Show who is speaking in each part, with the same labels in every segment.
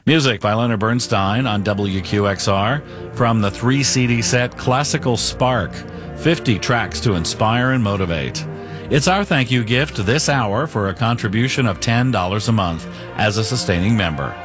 Speaker 1: Music by Leonard Bernstein on WQXR from the 3-CD set Classical Spark, 50 tracks to inspire and motivate. It's our thank you gift this hour for a contribution of $10 a month as a sustaining member.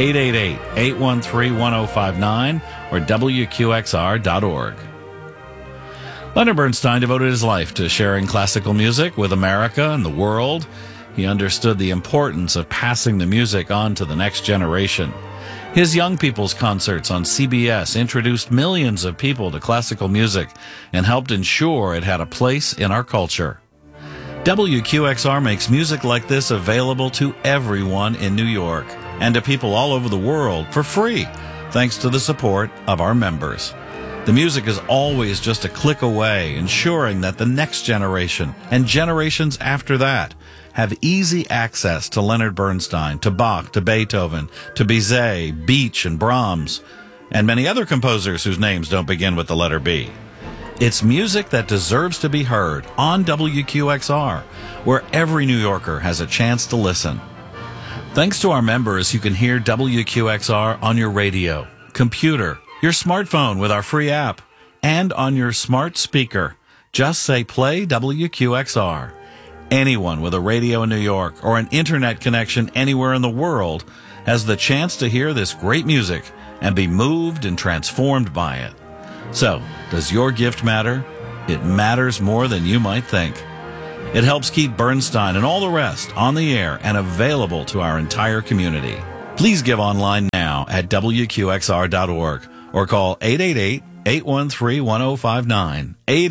Speaker 1: 888-813-1059 or WQXR.org. Leonard Bernstein devoted his life to sharing classical music with America and the world. He understood the importance of passing the music on to the next generation. His Young People's Concerts on CBS introduced millions of people to classical music and helped ensure it had a place in our culture. WQXR makes music like this available to everyone in New York and to people all over the world for free, thanks to the support of our members. The music is always just a click away, ensuring that the next generation and generations after that have easy access to Leonard Bernstein, to Bach, to Beethoven, to Bizet, Beach, and Brahms, and many other composers whose names don't begin with the letter B. It's music that deserves to be heard on WQXR, where every New Yorker has a chance to listen. Thanks to our members, you can hear WQXR on your radio, computer, your smartphone with our free app, and on your smart speaker. Just say play WQXR. Anyone with a radio in New York or an internet connection anywhere in the world has the chance to hear this great music and be moved and transformed by it. So, does your gift matter? It matters more than you might think. It helps keep Bernstein and all the rest on the air and available to our entire community. Please give online now at WQXR.org or call 888-813-1059,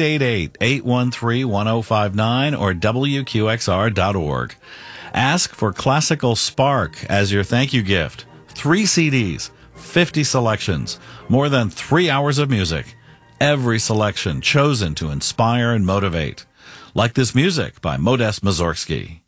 Speaker 1: 888-813-1059, or WQXR.org. Ask for Classical Spark as your thank you gift. 3 CDs, 50 selections, more than 3 hours of music. Every selection chosen to inspire and motivate. Like this music by Modest Mussorgsky.